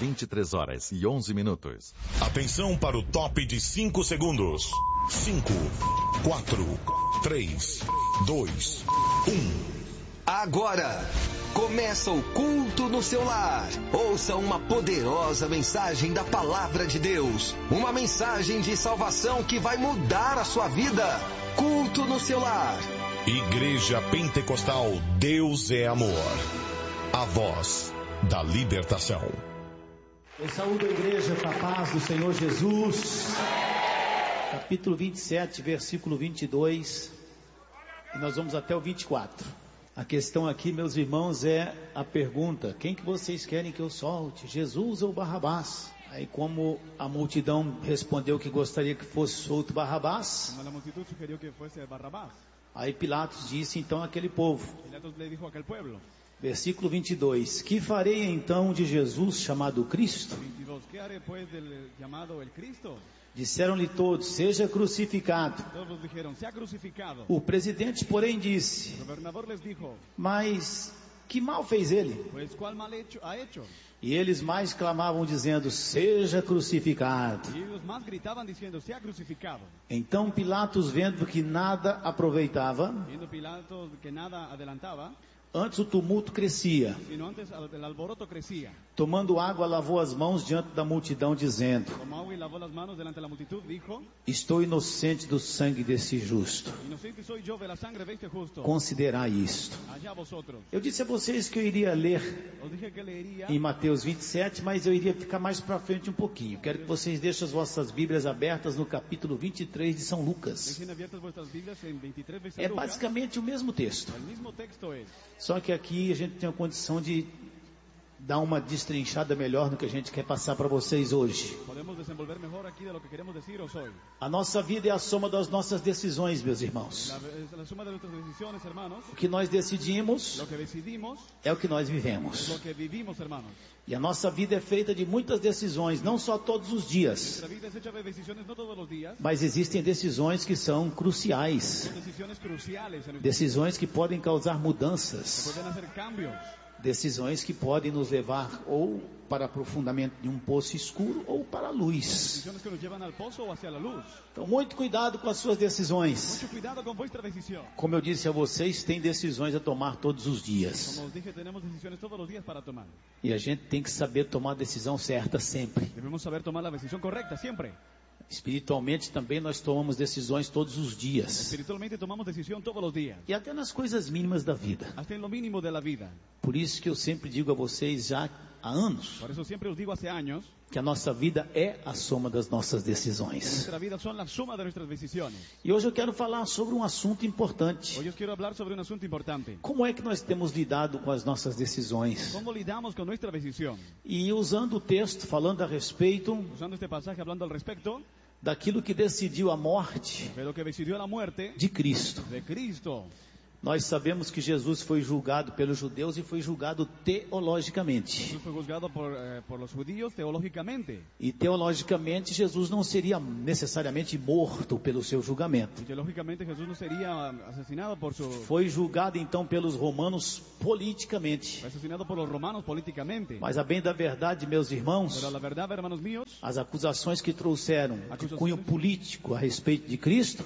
23 horas e 11 minutos. Atenção para o top de 5 segundos. 5, 4, 3, 2, 1. Agora, começa o culto no seu lar. Ouça uma poderosa mensagem da Palavra de Deus. Uma mensagem de salvação que vai mudar a sua vida. Culto no seu lar. Igreja Pentecostal Deus é Amor. A voz da libertação. Eu saúdo a igreja com a paz do Senhor Jesus. Capítulo 27, versículo 22. E nós vamos até o 24. A questão aqui, meus irmãos, é a pergunta: quem que vocês querem que eu solte, Jesus ou Barrabás? Aí, como a multidão respondeu que gostaria que fosse solto Barrabás, aí Pilatos disse então àquele povo, versículo 22, que farei então de Jesus chamado Cristo? Disseram-lhe todos, seja crucificado. O presidente, porém, disse, mas que mal fez ele? E eles mais clamavam dizendo, seja crucificado. Então Pilatos, vendo que nada aproveitava, antes o tumulto crescia. Tomando água, lavou as mãos diante da multidão, dizendo, estou inocente do sangue desse justo. Considerai isto. Eu disse a vocês que eu iria ler em Mateus 27, mas eu iria ficar mais para frente um pouquinho. Quero que vocês deixem as vossas Bíblias abertas no capítulo 23 de São Lucas. É basicamente o mesmo texto. Só que aqui a gente tem a condição de dar uma destrinchada melhor no que a gente quer passar para vocês hoje. A nossa vida é a soma das nossas decisões, meus irmãos. O que nós decidimos é o que nós vivemos. E a nossa vida é feita de muitas decisões, não só todos os dias. Mas existem decisões que são cruciais. Decisões que podem causar mudanças. Decisões que podem nos levar ou para aprofundamento de um poço escuro ou para a luz. Então, muito cuidado com as suas decisões. Como eu disse a vocês, tem decisões a tomar todos os dias. E a gente tem que saber tomar a decisão certa sempre. Espiritualmente também nós tomamos decisões todos os dias. E até nas coisas mínimas da vida. Por isso que eu sempre digo a vocês já há anos, que a nossa vida é a soma das nossas decisões. E hoje eu quero falar sobre um assunto importante. Como é que nós temos lidado com as nossas decisões? E usando o texto, falando a respeito daquilo que decidiu a morte de Cristo. Nós sabemos que Jesus foi julgado pelos judeus e foi julgado teologicamente. E teologicamente Jesus não seria necessariamente morto pelo seu julgamento. Foi julgado então pelos romanos politicamente. Mas a bem da verdade, meus irmãos, as acusações que trouxeram de cunho político a respeito de Cristo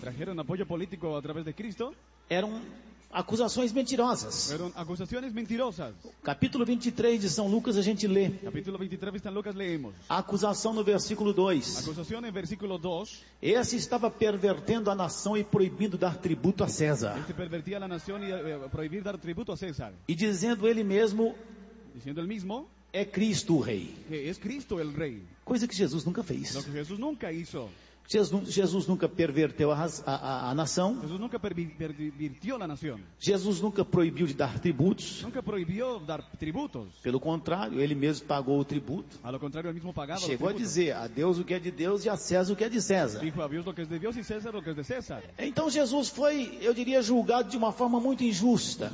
eram acusações mentirosas. Capítulo 23 de São Lucas a gente lê. A acusação no versículo 2. Esse estava pervertendo a nação e proibindo dar tributo a César. E dizendo ele mesmo, é Cristo o rei. Coisa que Jesus nunca fez. Jesus nunca perverteu a nação. Jesus nunca proibiu de dar tributos. Pelo contrário, ele mesmo pagou o tributo. Chegou a dizer, a Deus o que é de Deus e a César o que é de César. Então Jesus foi, eu diria, julgado de uma forma muito injusta.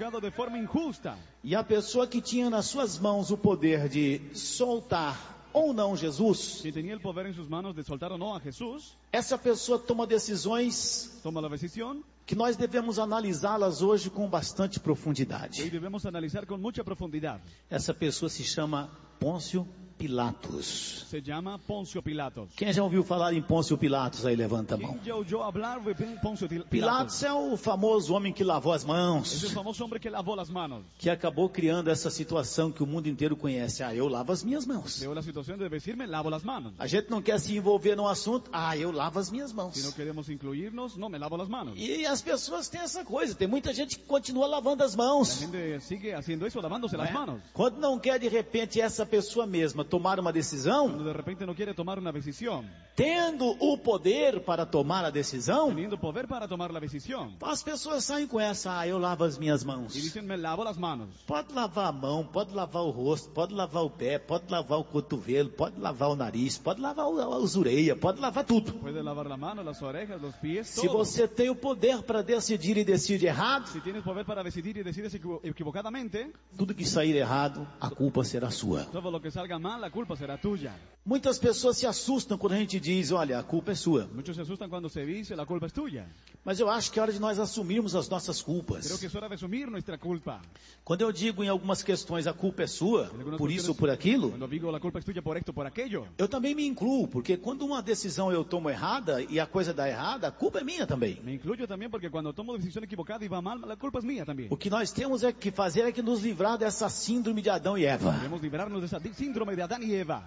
E a pessoa que tinha nas suas mãos o poder de soltar ou não Jesus, que tinha o poder em suas mãos de soltar ou não a Jesus, essa pessoa toma decisões que nós devemos analisá-las hoje com bastante profundidade. Hoje devemos analisar com muita profundidade. Essa pessoa se chama Pôncio Pilatos. Se llama Poncio Pilatos. Quem já ouviu falar em Pôncio Pilatos aí, levanta a mão. ¿Quién ya oyó hablar de Poncio Pilatos? Pilatos é o famoso homem que lavou as Es mãos, el famoso hombre que lavó las manos. que acabou criando essa situação que o mundo inteiro conhece. Eu lavo as minhas mãos. Creó la situación de decirme, lavo las manos. A gente não quer se envolver num assunto, eu lavo as minhas mãos. Si no queremos incluirnos, no, me lavo las manos. E as pessoas têm essa coisa, tem muita gente que continua lavando as La mãos. gente sigue haciendo eso, lavándose las manos. Quando não quer de repente essa pessoa mesma tomar uma decisão, Cuando de repente no quiere tomar una decisión, tendo o poder para tomar a decisão, teniendo poder para tomar la decisión, as pessoas saem com essa, eu lavo as minhas mãos. y dicen, me lavo las manos. Pode lavar a mão, pode lavar o rosto, pode lavar o pé, pode lavar o cotovelo, pode lavar o nariz, pode lavar as orelhas, pode lavar tudo. Puedes lavar la mano, las orejas, los pies, Se todo. você tem o poder para decidir e decide errado, Si tienes poder para decidir y decides equivocadamente, tudo que sair errado, a culpa será sua. todo lo que salga mal, la culpa será tuya. Muitas pessoas se assustam quando a gente diz, olha, a culpa é sua. Muchos se asustan cuando se dice, la culpa es tuya. Mas eu acho que é hora de nós assumirmos as nossas Creo culpas. que es hora de asumir nuestra culpa. Quando eu digo em algumas questões, a culpa é sua, por isso ou por aquilo, Cuando digo, la culpa es tuya por esto, por aquello. eu também me incluo, porque quando uma decisão eu tomo errada e a coisa dá errada, a culpa é minha também. Me incluyo también porque cuando tomo decisión equivocada y va mal, la culpa es mía también. O que nós temos é que fazer é que nos livrar dessa síndrome de Adão e Eva. Debemos librarnos de esa síndrome de Adán y Eva.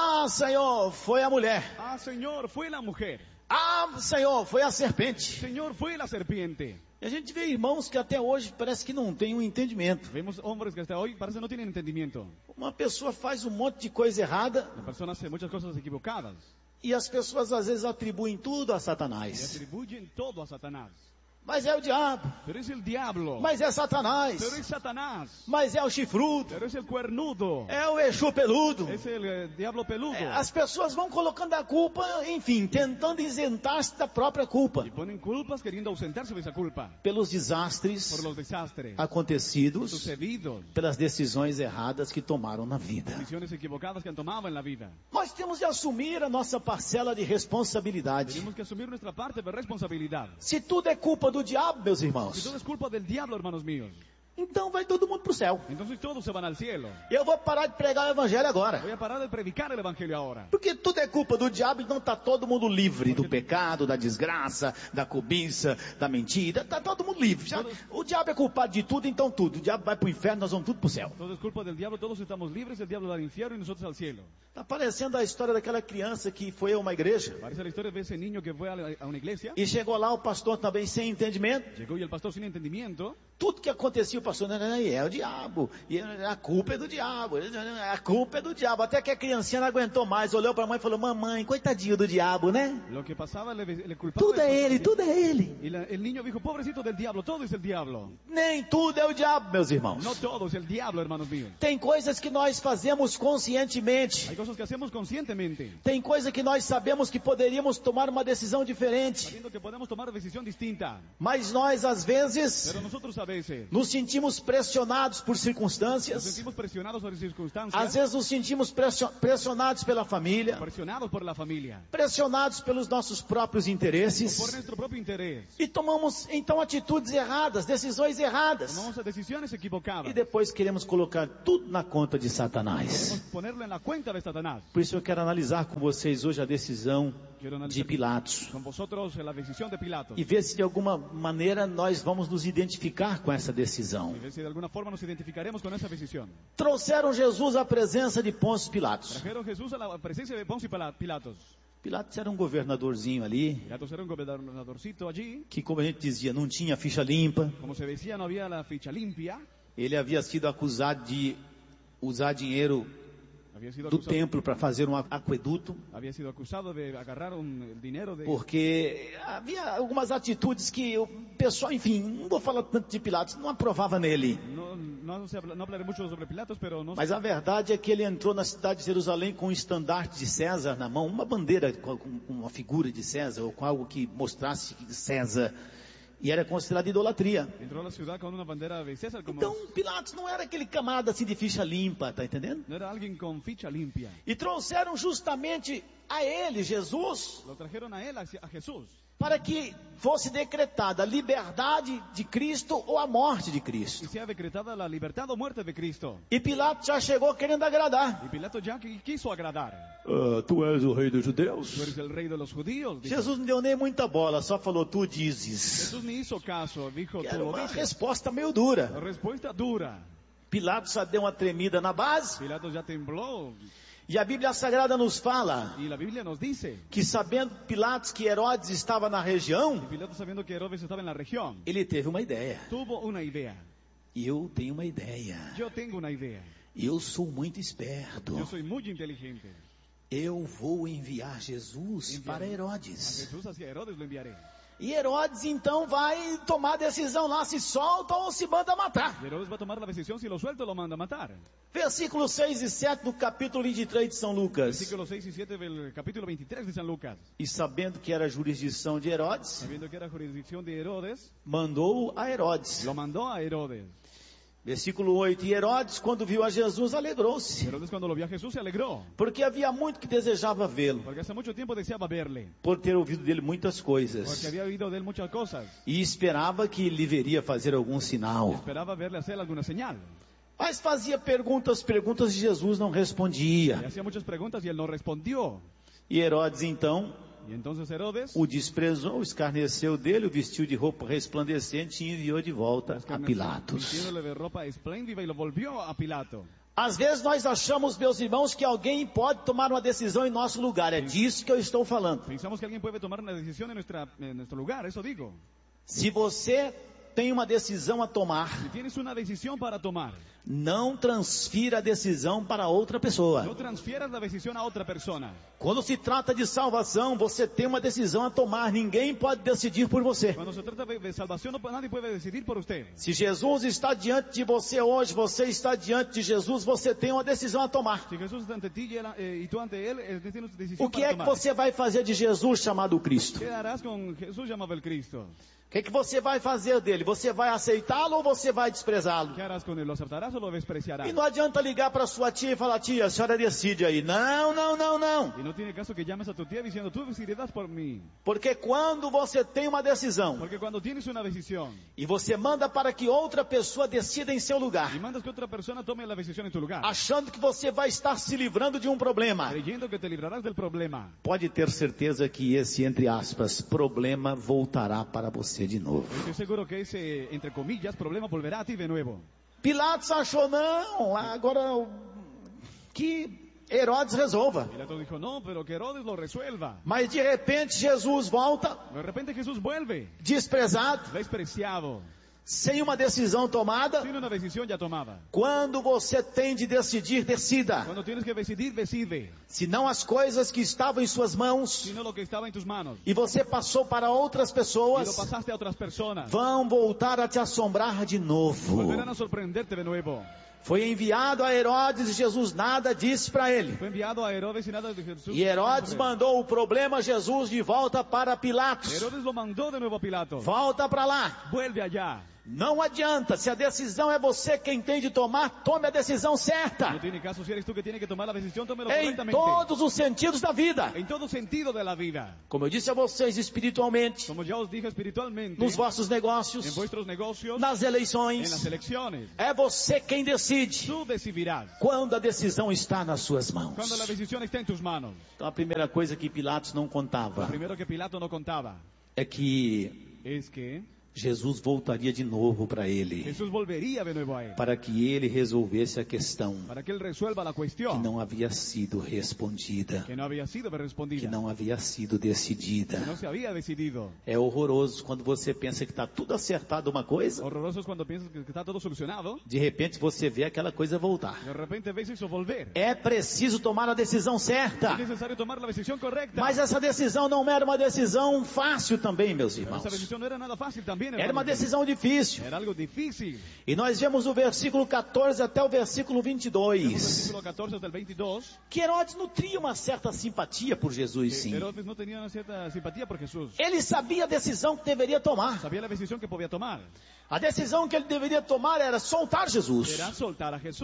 Senhor, foi a mulher. Señor, fue la mujer. Senhor, foi a serpente. Señor, fue la serpiente. E a gente vê irmãos que até hoje parece que não tem um entendimento. Vemos hombres que hasta hoy parece no tienen entendimiento. Uma pessoa faz um monte de coisa errada La persona hace muchas cosas equivocadas e as pessoas às vezes atribuem tudo a y Satanás. atribuyen todo a Satanás. Mas é o diabo, Pero es el diablo. mas é Satanás, Pero es Satanás. mas é o chifrudo, Pero es el cuernudo. é o Exu peludo. Es el diablo peludo. As pessoas vão colocando a culpa, enfim, tentando isentar-se da própria culpa. Y ponen culpas queriendo ausentarse de esa culpa. Pelos Por desastres los desastres acontecidos, sucedidos. pelas decisões erradas que tomaram na vida. Decisiones equivocadas que han tomado en la vida. Nós temos de assumir a nossa parcela de responsabilidade. Tenemos que asumir nuestra parte de responsabilidad. Se tudo é culpa do diabo, meus Si irmãos, todo es culpa del diablo, hermanos míos, então vai todo mundo pro céu. entonces todos se van al cielo. Eu vou parar de pregar o evangelho agora. Voy a parar de predicar el evangelio ahora. Porque tudo é culpa do diabo, então está todo mundo livre do pecado, da desgraça, da cobiça, da mentira. Está todo mundo livre. O diabo é culpado de tudo, então tudo. O diabo vai para o inferno, nós vamos tudo para o céu. Todo es culpa del diablo, todos estamos libres, el diablo va al infierno y nosotros al cielo. Está parecendo a história daquela criança que foi a uma igreja Parece la historia de ese niño que fue a una iglesia, e chegou lá o pastor também sem entendimento. llegó y el pastor sin entendimiento, Tudo que acontecia, o pastor, não, é o diabo, e a culpa é do diabo, a culpa é do diabo. Até que a criancinha não aguentou mais, olhou para a mãe e falou, mamãe, coitadinho do diabo, né? lo que pasaba le culpaba. Tudo é ele, tudo é ele. Y el niño dijo, pobrecito del diablo, todo es el diablo. Nem tudo é o diabo, meus irmãos. No todo es el diablo, hermanos míos. Tem coisas que nós fazemos conscientemente. Hay cosas que hacemos conscientemente, Tem coisa que nós sabemos que poderíamos tomar uma decisão diferente. sabiendo que podemos tomar decisión distinta. Mas nós, às vezes, Pero nosotros a veces nos sentimos pressionados por nos circunstâncias. sentimos presionados por Às circunstancias, vezes nos sentimos pressionados pela família. presionados por la familia, Pressionados pelos nossos próprios por intereses. nuestro propio interés. E tomamos, então, atitudes erradas, decisões erradas. Tomamos decisiones equivocadas. E depois queremos colocar tudo na conta de Satanás. Queremos ponerlo en la cuenta de Satanás. Por isso eu quero analisar com vocês hoje a decisão Quiero de analizar Pilatos. con vosotros la decisión de Pilatos. E ver se de alguma maneira nós vamos nos identificar com essa decisão. Y ver si de alguna forma nos identificaremos con esa decisión. Trouxeram Jesus à presença de Pôncio Pilatos. Trajeron Jesús a la presencia de Poncio Pilatos. Pilatos era um governadorzinho ali, Pilatos era un gobernadorcito allí. que, como a gente dizia, não tinha ficha limpa. Como se decía, no había la ficha limpia. Ele havia sido acusado de usar dinheiro Había sido do acusado, templo para fazer um aqueduto, había sido acusado de agarrar el dinero de... porque havia algumas atitudes que o pessoal, enfim, não vou falar tanto de Pilatos, não aprovava nele. No hablaré mucho sobre Pilatos, pero no... Mas a verdade é que ele entrou na cidade de Jerusalém com um estandarte de César na mão, uma bandeira com uma figura de César, ou com algo que mostrasse César, e era considerado idolatria. Entró a la ciudad con una bandera de César como... Então Pilatos não era aquele camarada assim de ficha limpa, tá entendendo? No era alguien con ficha limpia. E trouxeram justamente a ele, Jesus, Lo trajeron a él, a Jesús, para que fosse decretada a liberdade de Cristo ou a morte de Cristo. Y sea decretada la libertad o muerte de Cristo. E Pilatos já chegou querendo agradar. Y Pilato ya quiso agradar. Tu és o rei dos judeus? Tú eres el rey de los judíos. Dijo. Jesus não deu nem muita bola, só falou, tu dizes. Jesús ni hizo caso, dijo, Que tú era lo uma dices. resposta meio dura. Respuesta dura. Pilatos já deu uma tremida na base. Pilato ya tembló. E a Bíblia Sagrada nos fala Y la Biblia nos dice, que, sabendo Pilatos que Herodes estava na região, y Pilato sabiendo que Herodes estaba en la región, ele teve uma ideia. tuvo una idea. Eu tenho uma ideia. Yo tengo una idea. Eu sou muito esperto. Yo soy muy inteligente. Eu vou enviar Jesus para A Herodes. Jesús hacia Herodes lo enviaré. E Herodes então vai tomar a decisão lá, se solta ou se manda matar. Y Herodes va a tomar la decisión, si lo suelto lo manda a matar. Versículos 6 e 7 do capítulo 23 de São Lucas. Versículos 6 y 7 del capítulo 23 de San Lucas. E sabendo que era a jurisdição de Herodes, Sabiendo que era jurisdicción de Herodes, mandou a Herodes. lo mandó a Herodes. Versículo 8. E Herodes, quando viu a Jesus, alegrou-se, Herodes cuando lo vio a Jesús se alegró, porque havia muito que desejava vê-lo, porque hace mucho tiempo deseaba verle, por ter ouvido dele muitas porque coisas, había oído de él muchas cosas, e esperava que lhe veria fazer algum sinal. esperaba verle hacer alguna señal. Mas fazia perguntas e Jesus não Le respondia. hacía muchas preguntas y él no respondió. E Herodes então Y entonces Herodes o desprezou, escarneceu dele, o vestiu de roupa resplandecente e enviou de volta a Pilatos. vistiéndole de ropa espléndida y lo volvió a Pilato. Às vezes nós achamos, meus irmãos, que alguém pode tomar uma decisão em nosso lugar. É disso que eu estou falando. Pensamos que alguien puede tomar una decisión en nuestro lugar, eso digo. Se você tem uma decisão a tomar, Si tienes una decisión para tomar, não transfira a decisão para outra pessoa. no transfieras la decisión a otra persona. Quando se trata de salvação, você tem uma decisão a tomar. Ninguém pode decidir por você. Cuando se trata de salvación, nadie puede decidir por usted. Se Jesus está diante de você hoje, você está diante de Jesus, você tem uma decisão a tomar. Si Jesús está ante ti y tú ante él, tienes una decisión O que para é que tomar. você vai fazer de Jesus chamado Cristo? ¿Qué harás con Jesús llamado el Cristo? O que é que você vai fazer dele? Você vai aceitá-lo ou você vai desprezá-lo? ¿Qué harás con él? ¿Lo aceptarás o lo despreciarás? E não adianta ligar para sua tia e falar, tia, a senhora decide aí. Não, não, não, não. Y no tiene caso que llames a tu tía diciendo, tú decidirás por mí. Porque quando você tem uma decisão Porque cuando tienes una decisión e você manda para que outra pessoa decida em seu lugar, y mandas que otra persona tome la decisión en tu lugar, achando que você vai estar se livrando de um problema, creyendo que te librarás del problema, pode ter certeza que esse, entre aspas, problema voltará para você de novo. estoy seguro que ese, entre comillas, problema volverá a ti de nuevo. Pilatos achou, não, agora que Herodes resolva. Pilato dijo, no, pero que Herodes lo resuelva. Mas de repente Jesus volta, De repente Jesús vuelve, desprezado, despreciado, sem uma decisão tomada. sin una decisión ya tomada. Quando você tem de decidir, decida. Cuando tienes que decidir, decide. Senão as coisas que estavam em suas mãos Sino lo que estaba en tus manos. e você passou para outras Y lo pessoas, pasaste a otras personas. vão voltar a te assombrar de novo. Volverán a sorprenderte de nuevo. Foi enviado a Herodes e Jesus nada disse para ele. Fue enviado a Herodes y nada de Jesús. E Herodes mandou o problema Jesus de volta para Pilatos. Herodes lo mandó de nuevo a Pilato. Volta para lá. Vuelve allá. Não adianta, se a decisão é você quem tem de tomar, tome a decisão certa. No tiene caso, si eres tú que tienes que tomar la decisión, tómelo Em correctamente. todos os sentidos da vida. En todo sentido de la vida. Como eu disse a vocês, espiritualmente, Como ya os dije espiritualmente, nos vossos en negócios, vuestros negocios, nas en eleições. las elecciones, É você quem decide tú decidirás. quando a decisão está nas suas Cuando la mãos. decisión está en tus manos. Então a primeira coisa que Pilatos não Lo contava primero que Pilato no contaba é que es que Jesus voltaria de novo para ele, Jesús volvería de nuevo a él. para que ele resolvesse a questão Para que él resuelva la que cuestión não havia sido respondida, que no había sido que respondida. não havia sido decidida. Que no se había decidido. É horroroso quando você pensa que está tudo acertado uma coisa, Horroroso es cuando piensas que está todo solucionado. de repente você vê aquela coisa voltar. De repente ves eso volver. É preciso tomar a decisão certa. Es necesario tomar la decisión correcta. Mas essa decisão não era uma decisão fácil também, meus Pero irmãos. esa decisión no era nada fácil también. Era uma hermanos. decisão difícil. Era algo difícil. E nós vemos o versículo 14 até o versículo Del 22. versículo 14 hasta el 22. Que Herodes nutria uma certa simpatia por Jesus, sim. Herodes no tenía una cierta simpatía por Jesús. Ele sabia a decisão que deveria tomar. Sabía la decisión que podía tomar. A decisão que ele deveria tomar era soltar Jesus. Era soltar a Jesús.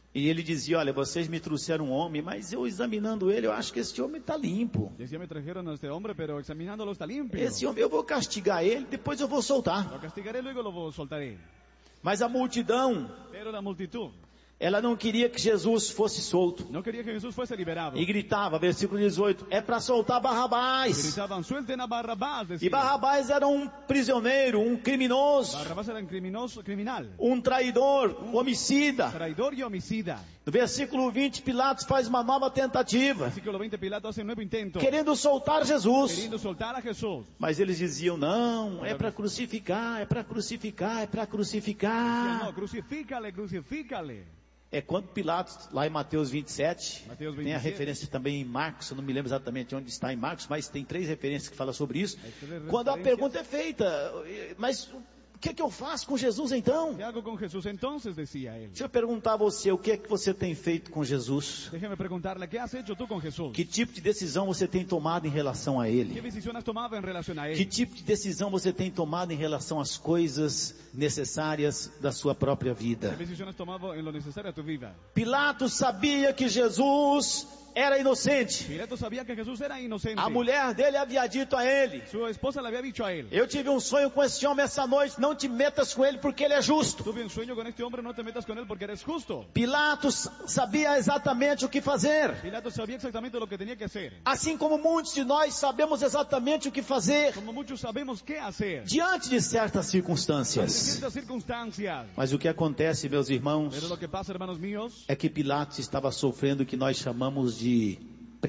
E ele dizia, olha, vocês me trouxeram um homem, mas eu examinando ele, eu acho que esse homem está limpo. Decía, me trajeron a este hombre, pero examinándolo está limpio. Esse homem, eu vou castigar ele, depois eu vou soltar. Lo castigaré, luego lo soltaré. Mas a multidão, Pero la multitud ela não queria que Jesus fosse solto. no quería que Jesús fuese liberado. E gritava, versículo 18, é para soltar Barrabás. Gritaban, suelten a Barrabás, E decían. Barrabás era um prisioneiro, um criminoso, Barrabás era un criminal, um traidor, homicida. traidor y homicida. No versículo 20, Pilatos faz uma nova tentativa, Versículo 20, Pilato hace un nuevo intento, querendo soltar Jesus. queriendo soltar a Jesús. Mas eles diziam, não, é para crucificar, é para crucificar, é para Decían, crucificar. no, crucifícale, crucifícale. É quando Pilatos, lá em Mateus 27, Mateus tem a 27. referência também em Marcos, eu não me lembro exatamente onde está em Marcos, mas tem 3 referências que falam sobre isso. três Quando a referências. pergunta é feita, mas o que é que eu faço com Jesus então? ¿Qué hago con Jesús entonces? Decía él. Deixa eu perguntar a você, o que é que você tem feito com Jesus? Déjeme preguntarle, ¿qué has hecho tú con Jesús? Que tipo de decisão você tem tomado em relação a ¿Qué Ele? decisión has tomado en relación a Que él? tipo de decisão você tem tomado em relação às coisas necessárias da sua própria vida? ¿Qué decisión has tomado en lo necesario a tu vida? Pilatos sabia que Jesus era inocente. Pilato sabía que Jesús era inocente. A mulher dele havia dito a ele, Su esposa le había dicho a él, eu tive um sonho com esse homem essa noite, não te metas com ele porque ele é justo. tuve un sueño con este hombre, no te metas con él porque eres justo. Pilatos sabia exatamente o que fazer. Pilato sabía exactamente lo que tenía que hacer. Assim como muitos de nós sabemos exatamente o que fazer Como muchos sabemos qué hacer diante de certas ante circunstâncias. ciertas circunstancias. Mas o que acontece, meus irmãos, Pero lo que pasa, hermanos míos, é que Pilatos estava sofrendo o que nós chamamos de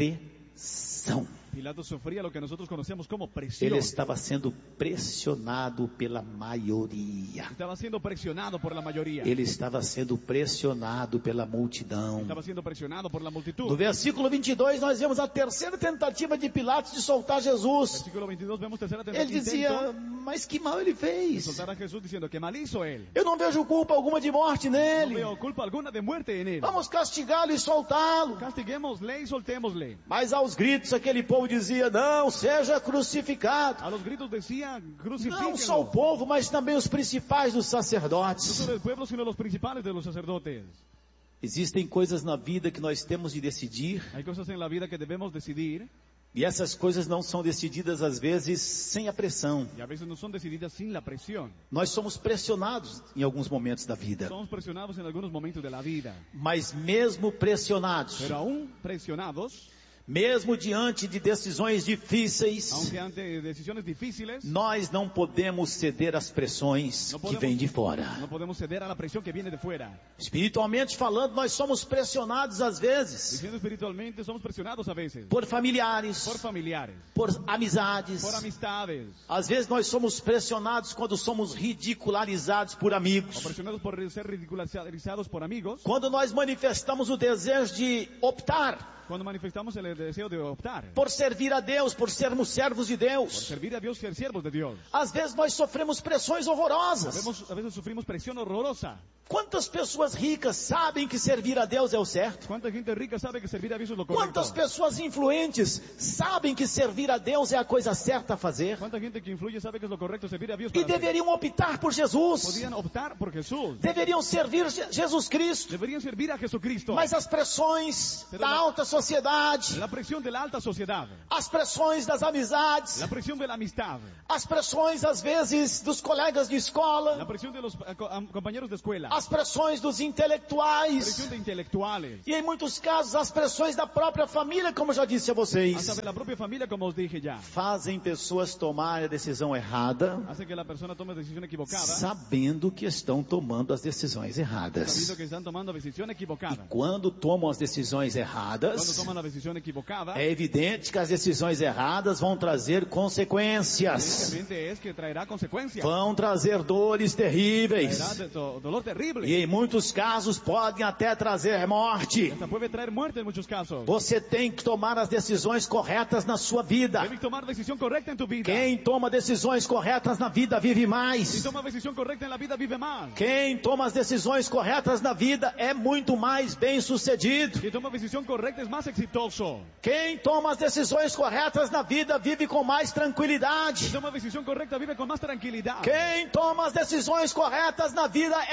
pressão. Pilato sufría lo que nosotros conocemos como presión. Ele estava sendo pressionado pela maioria. Estaba siendo presionado por la mayoría. Ele estava sendo pressionado pela multidão. Estaba siendo presionado por la No multitud. versículo 22, nós vemos a terceira tentativa de Pilatos de soltar Jesus. Versículo 22, vemos tercera Ele tentativa dizia, intento mas que mal ele de fez? soltar a Jesús diciendo que mal hizo él. Eu não vejo culpa alguma de morte No nele. veo culpa alguna de muerte en él. Vamos castigá-lo e soltá-lo. Castiguémosle y soltémosle. Mas aos gritos aquele povo dizia, não, seja crucificado. A los gritos decía, Não crucifíquenlo. só o povo, mas também os principais dos No sacerdotes. solo del pueblo, sino los principales de los sacerdotes. Existem coisas na vida que nós temos de decidir, Hay cosas en la vida que debemos decidir e essas coisas não são decididas às vezes sem a pressão. y a veces no son decididas sin la presión. Nós somos pressionados em alguns momentos da vida, Somos presionados en algunos momentos de la vida. mas mesmo pressionados, Pero aún presionados, mesmo diante de decisões difíceis, aunque ante decisiones difíciles, nós não podemos ceder às pressões no que vêm de fora. no podemos ceder a la presión que viene de fuera. Espiritualmente falando, nós somos pressionados às vezes Diciendo espiritualmente, somos presionados a veces por familiares, por familiares, por amizades. por amistades, Às vezes nós somos pressionados quando somos ridicularizados por o amigos. presionados por ser ridicularizados por amigos, Quando nós manifestamos o desejo de optar cuando manifestamos el deseo de optar por servir a Deus, por sermos servos de por Deus. servir a Dios y ser siervos de Dios. Às vezes nós sofremos pressões horrorosas. A veces sufrimos presión horrorosa. Quantas pessoas ricas sabem que servir a Deus é o certo? ¿Cuánta gente rica sabe que servir a Dios es lo correcto? Quantas pessoas influentes sabem que servir a Deus é a coisa certa a fazer? ¿Cuánta gente que influye sabe que es lo correcto servir a Dios? E Para hacer? deveriam optar por Jesus. Podían optar por Jesús. Deveriam servir Jesus Cristo. Deberían servir a Jesucristo. Mas as pressões da alta sociedade, La presión de la alta sociedad, as pressões das amizades, la presión de la amistad, as pressões às vezes dos colegas de la escola, presión de los compañeros de escuela, as pressões dos la intelectuais presión de intelectuales, e em muitos casos as pressões da própria família, como eu já disse a vocês, hasta de la propia familia, como os dije ya, fazem pessoas tomarem a decisão errada, hace que la persona tome decisión equivocada, sabendo que estão tomando as decisões erradas. sabiendo que están tomando decisión equivocada. Quando tomam as decisões Cuando erradas, toman la decisión equivocada, é evidente que as decisões erradas vão trazer consequências, evidentemente es que traerá consecuencias, vão trazer dores terríveis. traerá dolor terrible, E em muitos casos podem até trazer morte. hasta puede traer muerte en muchos casos. Você tem que tomar as decisões corretas na sua vida. Debes tomar decisión correcta en tu vida. Quem toma decisões corretas na vida vive Si mais. toma decisión correcta en la vida, vive más. Quem toma as decisões corretas na vida é muito mais bem sucedido. Si toma decisión correcta es más exitoso. Quem toma as decisões corretas na vida vive com mais Si tranquilidade. toma decisión correcta, vive con más tranquilidad. Quem toma as decisões corretas na vida é um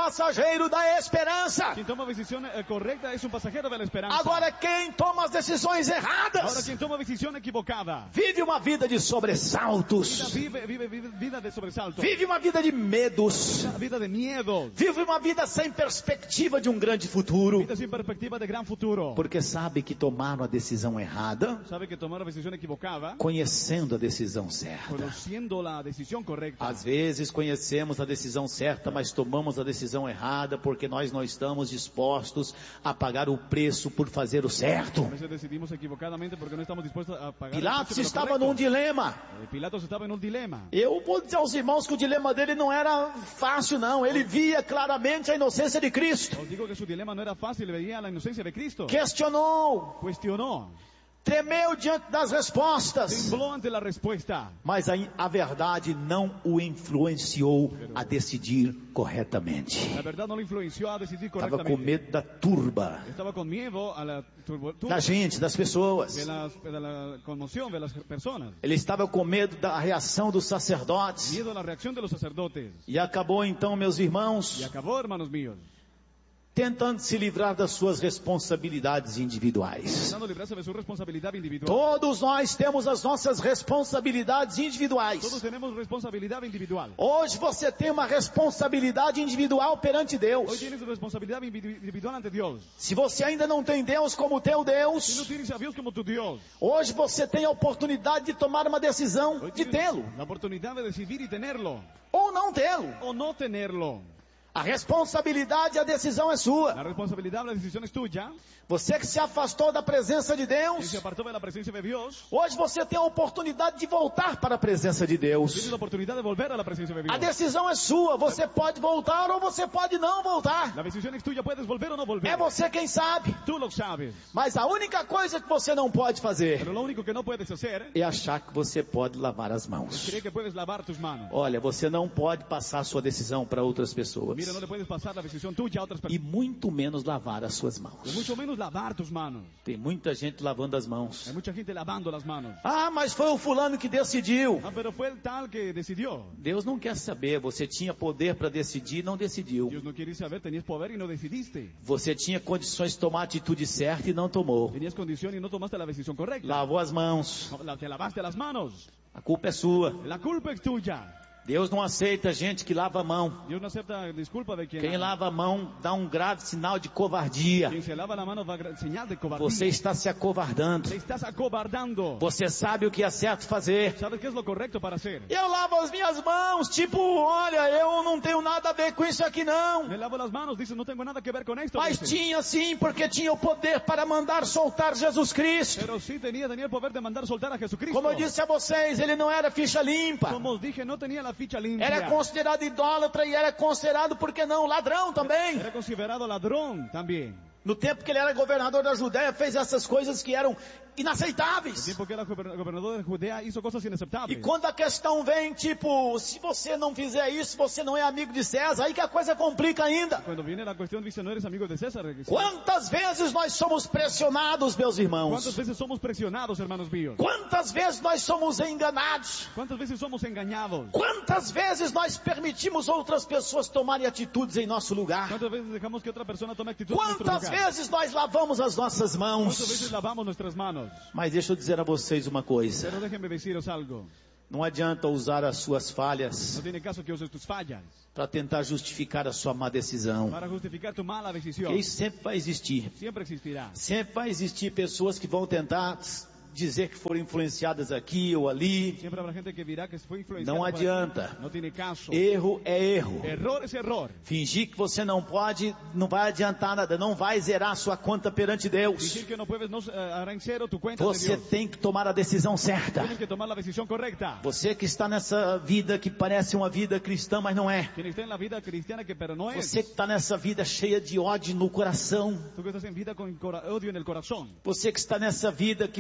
passageiro da esperança. Quien toma decisión correcta es un pasajero de la esperanza. Agora, quem toma as decisões Ahora erradas quien toma decisión equivocada vive uma vida de sobressaltos, vive vida de sobresalto, vive uma vida de medos, una vida de miedo, vive uma vida sem perspectiva de um grande futuro, vida sin perspectiva de gran futuro. porque sabe que tomaram a decisão errada, Sabe que tomaron la decisión equivocada, conhecendo a decisão certa. conociendo la decisión correcta. Às vezes conhecemos a decisão certa, mas tomamos a decisão errada porque nós não estamos dispostos a pagar o preço por fazer o certo. A veces decidimos equivocadamente porque no estamos dispuestos a pagar. Pilatos el precio de lo estava correcto. num dilema. Pilatos estaba en un dilema. Eu vou dizer aos irmãos que o dilema dele não era fácil, não. Ele via claramente a inocência de Cristo. Os digo que su dilema no era fácil, veía la inocencia de Cristo. Questionou, Cuestionó, tremeu diante das respostas, tembló ante la respuesta. mas a verdade não o influenciou a decidir corretamente. La verdad no lo influenció a decidir Estava com correctamente. medo da turba, Estaba con miedo a la da gente, das pessoas. de la conmoción de las personas. Ele estava com medo da reação dos sacerdotes. Miedo a la reacción de los sacerdotes. E acabou então, meus irmãos, Y acabó, hermanos míos, tentando se livrar das suas responsabilidades individuais. tratando de librarse de su responsabilidad individual. Todos nós temos as nossas responsabilidades Todos individuais. tenemos responsabilidad individual. Hoje você tem uma responsabilidade individual perante Hoy Deus. tienes responsabilidad individual ante Dios. Se você ainda não tem Deus como teu Si no Deus, tienes a Dios como tu Dios, hoje você tem a oportunidade de tomar uma decisão hoy de tienes tê-lo la oportunidad de decidir y tenerlo ou não tê-lo. o no tenerlo. A responsabilidade e a decisão é sua. La responsabilidad, la decisión es tuya. Você que se afastou da presença de Quien Deus, se apartó de la presencia de Dios, hoje você tem a oportunidade de voltar para a presença de tienes Deus. la oportunidad de volver a la presencia de A Dios. decisão é sua. Você pode voltar ou você pode não voltar. La decisión es tuya, puedes volver o no volver. É você quem sabe. Tú lo sabes. Mas a única coisa que você não pode fazer Pero lo único que no puedes hacer é achar que você pode lavar as es mãos. creer que puedes lavar tus manos. Olha, você não pode passar a sua decisão para outras pessoas. Mira, no le puedes pasar la decisión tuya a otras E personas. muito menos lavar as suas Y mãos. mucho menos lavar tus manos. Tem muita gente lavando as mãos. Hay mucha gente lavando las manos. Ah, mas foi o fulano que decidiu. Ah, pero fue el tal que decidió. Deus não quer saber. Você tinha poder para decidir e não decidiu. Dios no quiere saber, tenías poder y no decidiste. Você tinha condições de tomar a atitude certa e não tomou. Tenías condición y no tomaste la decisión correcta. Lavou as mãos. Te lavaste las manos. A culpa é sua. La culpa es tuya. Deus não aceita gente que lava a mão. Dios no acepta disculpa de Quem lava a mão dá um grave sinal de covardia. quien se lava la mano va a señal de cobardía. Você está se acovardando. Te estás acobardando. Você sabe o que é certo fazer. ¿Sabes qué es lo correcto para hacer? Eu lavo as minhas mãos, tipo, olha, eu não tenho nada a ver com isso aqui não. Me lavo las manos, dice, no tengo nada que ver con esto. Mas dice. tinha sim, porque tinha o poder para mandar soltar Jesus Cristo. Pero sí tenía el poder de mandar soltar a Jesucristo. Como eu disse a vocês, ele não era ficha limpa. Como os dije, no tenía la ficha limpia. Era considerado idólatra e era considerado, por que não, ladrão também. Era considerado ladrón también. No tempo que ele era governador da Judéia, fez essas coisas que eram El inaceitáveis. tiempo que era gobernador de Judea hizo cosas E inaceptables. quando a questão vem, tipo, se você não fizer isso, você não é amigo de César, aí que a coisa complica ainda. Cuando viene la cuestión, dice, no eres amigo de César. Quantas vezes nós somos pressionados, meus ¿Cuántas irmãos? veces somos presionados, hermanos míos? Quantas vezes nós somos enganados? ¿Cuántas veces somos engañados? Quantas vezes nós permitimos outras pessoas tomarem atitudes em nosso lugar? ¿Cuántas veces dejamos que otra persona tome actitud en nuestro Quantas lugar? vezes nós lavamos as nossas ¿Cuántas veces mãos? lavamos nuestras manos? Mas deixa eu dizer a vocês uma coisa. Pero déjenme deciros algo. Não adianta usar as suas falhas No tiene caso que uses tus fallas para tentar justificar a sua má decisão. para justificar tu mala decisión. Porque isso sempre vai existir. Siempre existirá. Sempre vai existir pessoas que vão tentar dizer que foram influenciadas aqui ou ali. Siempre habrá gente que dirá que fue influenciado. Não por adianta. aquí. No tiene caso. Erro é erro. Error es error. Fingir que você não pode, não vai adiantar nada, não vai zerar a sua conta perante Deus. Decir que no puedes no hará en cero tu cuenta Você de Dios. tem que tomar a decisão certa. Tienes que tomar la decisión correcta. Você que está nessa vida que parece uma vida cristã, mas não é. Quien está en la vida cristiana que pero no es. Você que está nessa vida cheia de ódio no coração. Tú que estás en vida con odio en el corazón. Você que está nessa vida que parece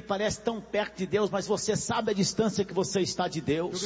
tão perto de Deus, mas você sabe a distância que você está de Deus.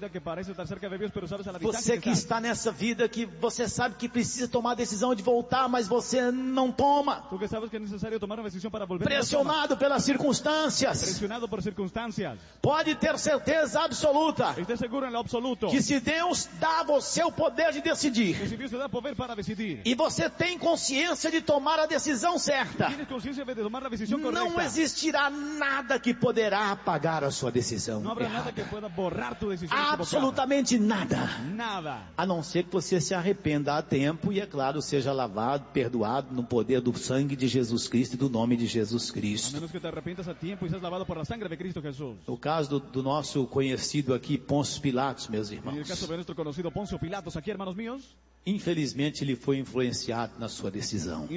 Você que está nessa vida que você sabe que precisa tomar a decisão de voltar, mas você não toma. Pressionado pelas circunstâncias. Pode ter certeza absoluta que se Deus dá a você o poder de decidir, e você tem consciência de tomar a decisão certa, não existirá nada que poderá apagar a sua decisão. Absolutamente nada. A não ser que você se arrependa a tempo e, é claro, seja lavado, perdoado no poder do sangue de Jesus Cristo e do nome de Jesus Cristo. O caso do nosso conhecido aqui, Pôncio Pilatos, meus irmãos. Infelizmente ele foi influenciado na sua decisão.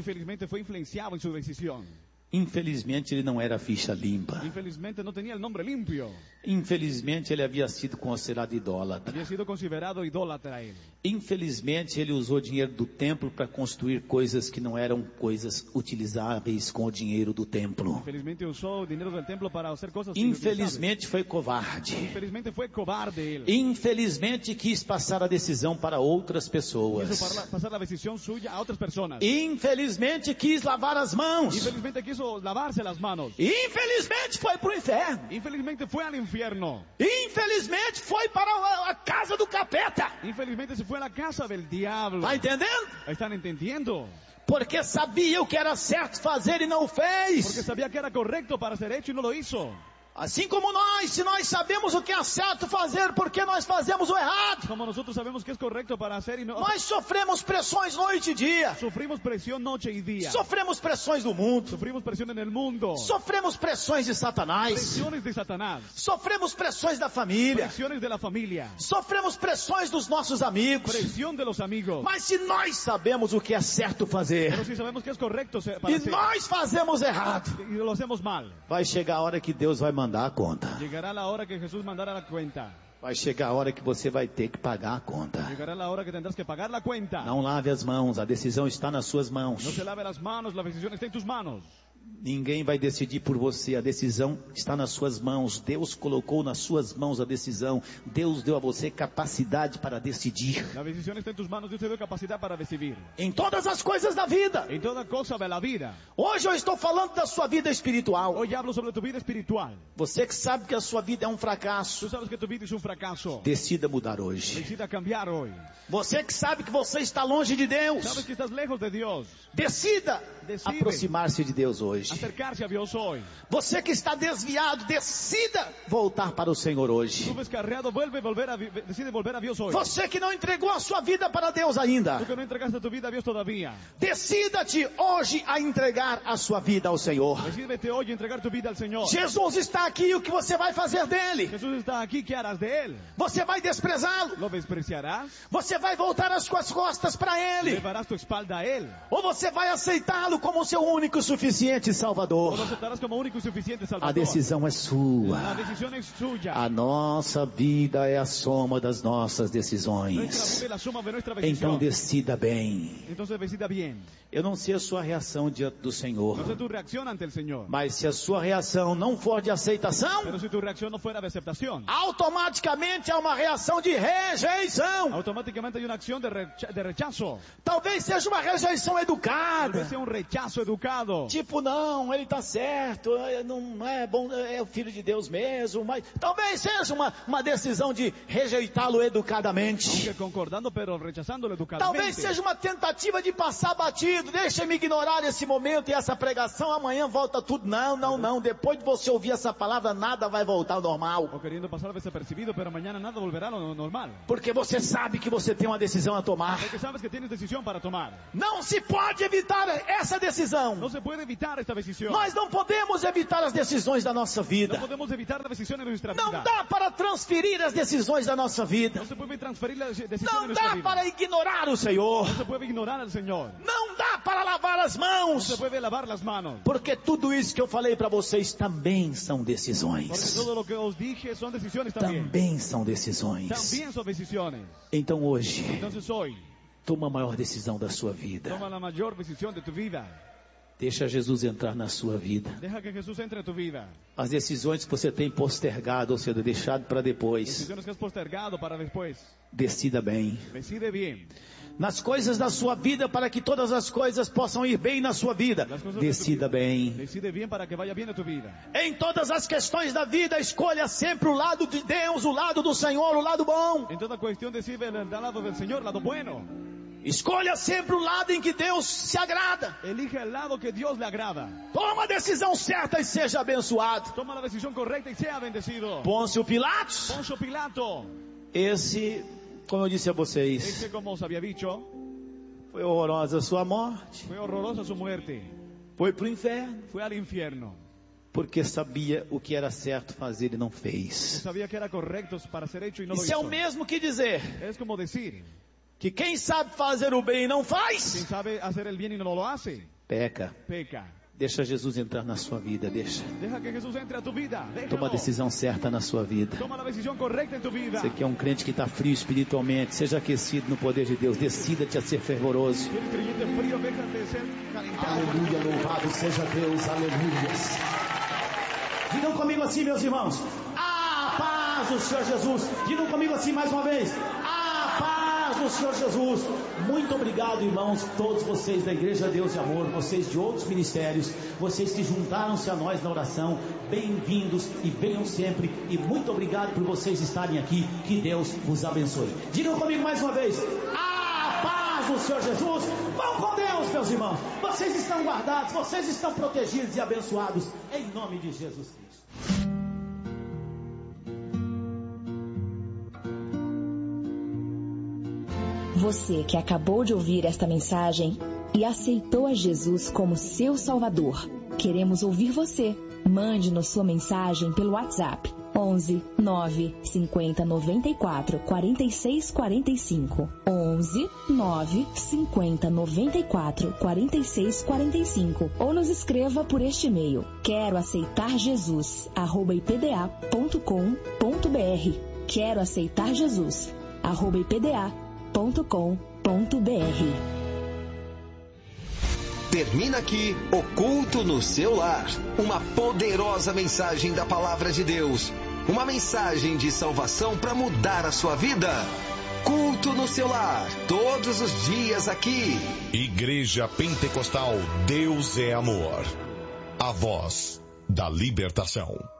Infelizmente ele não era ficha limpa. Infelizmente ele havia sido considerado idólatra. Infelizmente ele usou dinheiro do templo para construir coisas que não eram coisas utilizáveis com o dinheiro do templo. Infelizmente foi covarde. Infelizmente quis passar a decisão para outras pessoas. Infelizmente quis lavar as mãos. Lavarse las manos. Infelizmente foi para o inferno. Infelizmente foi ao inferno. Infelizmente foi para a casa do capeta. Infelizmente se foi à casa del diablo. Está entendendo? Estão entendendo? Porque sabia o que era certo fazer e não fez. Porque sabia que era correto para ser hecho e não lo hizo. Assim como nós, se nós sabemos o que é certo fazer, porque nós fazemos o errado? Como nós sabemos que é correto para hacer e não... Nós sofremos pressões noite e dia. Sofrimos pressão noite e dia. Sofremos pressões do mundo. Sofrimos pressão no mundo. Sofremos pressões de Satanás. Pressões de Satanás. Sofremos pressões da família. Pressões da família. Sofremos pressões dos nossos amigos. Pressão de los amigos. Mas se nós sabemos o que é certo fazer, pero si sabemos que é correto para e hacer, nós fazemos errado, e lo hacemos mal, vai chegar a hora que Deus vai mandar a conta. Llegará a hora que Jesus mandará a conta. Vai chegar a hora que você vai ter que pagar a conta. Llegará a hora que tendrás que pagar a conta. Não lave as mãos, a decisão está nas suas mãos. Não se lave as mãos, a decisão está em tus manos. Ninguém vai decidir por você, a decisão está nas suas mãos. Deus colocou nas suas mãos a decisão. Deus deu a você capacidade para decidir. A decisão está em tus manos, Deus te deu capacidade para decidir. Em todas as coisas da vida. Em toda coisa da vida. Hoje eu estou falando da sua vida espiritual. Hoje hablo sobre tu vida espiritual. Você que sabe que a sua vida é um fracasso. Tu sabes que tu vida é um fracasso. Decida mudar hoje. Decida cambiar hoje. Você que sabe que você está longe de Deus. Sabes que estás lejos de Deus. Decida aproximar-se de Deus hoje. Acercar-se a Deus hoje. Você que está desviado, decida voltar para o Senhor hoje. Tu descarriado, decide volver a Deus hoje. Você que não entregou a sua vida para Deus ainda. Tu que não entregaste tu vida a Deus todavía. Decida-te hoje a entregar a sua vida ao Senhor. Decídete hoje a entregar tu vida ao Senhor. Jesus está aqui, e o que você vai fazer dele? Jesus está aqui, que harás de ele? Você vai desprezá-lo? Lo despreciarás? Você vai voltar as suas costas para ele? Levarás tu espalda a ele? Ou você vai aceitá-lo como seu único e suficiente Salvador? Ou lo aceptarás como único e suficiente Salvador? A decisão é sua. A decisão é sua. A nossa vida é a soma das nossas decisões. Então decida bem. Eu não sei a sua reação diante do Senhor. Não sei tu reação ante o Senhor. Mas se a sua reação não for de aceitação, pero se tu reação não for de aceitação, automaticamente há uma reação de rejeição. Automaticamente há uma ação de rechazo. Talvez seja uma rejeição educada. Talvez seja um rechazo educado. Tipo, não, ele está certo, não é bom, é o filho de Deus mesmo. Mas talvez seja uma decisão de rejeitá-lo educadamente. Aunque concordando, pero rechazando-lo educadamente. Talvez seja uma tentativa de passar batido. Deixa-me ignorar esse momento e essa pregação. Amanhã volta tudo. Não. Depois de você ouvir essa palavra, nada vai voltar ao normal. Ou querendo passar desapercebido, pero amanhã nada volverá ao normal. Porque você sabe que você tem uma decisão a tomar. Porque sabes que tienes decisão para tomar. Não se pode evitar essa decisão. Não se pode evitar esta decisão. Nós não podemos evitar as decisões da nossa vida. Não podemos evitar as decisões da nossa vida. Não dá para transferir as decisões da nossa vida. Não se pode transferir as decisões da nossa vida. Não dá para ignorar o Senhor. Não se pode ignorar o Senhor. Não dá para lavar as mãos. Não se pode lavar as mãos. Porque tudo isso que eu falei para vocês também são decisões. Porque tudo o que eu dije são decisões também. Também são decisões. Também são decisões. Então hoje, hoje, toma a maior decisão da sua vida. Toma a maior decisão de tu vida. Deixa Jesus entrar na sua vida. Deja que Jesús entre en tu vida. As decisões que você tem postergado, ou seja, deixado para depois. Decisiones que has postergado para después. Decida bem. Decide bien. Nas coisas da sua vida, para que todas as coisas possam ir bem na sua vida. Decida bem. Decide bien para que vaya bien en tu vida. Em todas as questões da vida, escolha sempre o lado de Deus, o lado do Senhor, o lado bom. En toda cuestión decide el lado del Señor, el lado bueno. Escolha sempre o lado em que Deus se agrada. Elige el lado que Dios le agrada. Toma a decisão certa e seja abençoado. Toma la decisión correcta y sea bendecido. Pôncio Pilatos. Poncio Pilato. Esse, como eu disse a vocês, Ese, como os había dicho, foi horrorosa a sua morte. fue horrorosa su muerte. Foi para o inferno. Fue al infierno. Porque sabia o que era certo fazer e não Él fez. sabía que era correcto para ser hecho y no lo Isso é hizo. o mesmo que dizer Es como decir, que quem sabe fazer o bem e não quien faz, sabe hacer el bien y no lo hace, peca. peca. Deixa Jesus entrar na sua vida, deixa. Deja que Jesús entre a tu vida. Déjalo. Toma a decisão certa na sua vida. Toma la decisión correcta en tu vida. Você que é um crente que está frio espiritualmente, seja aquecido no poder de Deus, decida-te a ser fervoroso. Si eres creyente frío, déjate de ser calentado. Aleluia, louvado seja Deus, aleluia. Digam comigo assim, meus irmãos. A paz do Senhor Jesus. Digam comigo assim mais uma vez. A paz do Senhor Jesus. Muito obrigado, irmãos, todos vocês da Igreja Deus de Amor, vocês de outros ministérios, vocês que juntaram-se a nós na oração. Bem-vindos e venham sempre. E muito obrigado por vocês estarem aqui. Que Deus vos abençoe. Digam comigo mais uma vez. A paz do Senhor Jesus. Vão com Deus, meus irmãos. Vocês estão guardados, vocês estão protegidos e abençoados em nome de Jesus Cristo. Você que acabou de ouvir esta mensagem e aceitou a Jesus como seu Salvador, queremos ouvir você. Mande-nos sua mensagem pelo WhatsApp 11 9 50 94 46 45 11 9 50 94 46 45 ou nos escreva por este e-mail queroaceitarjesus@ipda.com.br queroaceitarjesus@ipda.com.br. Termina aqui o culto no seu lar. Uma poderosa mensagem da palavra de Deus. Uma mensagem de salvação para mudar a sua vida. Culto no seu lar. Todos os dias aqui. Igreja Pentecostal Deus é Amor. A voz da libertação.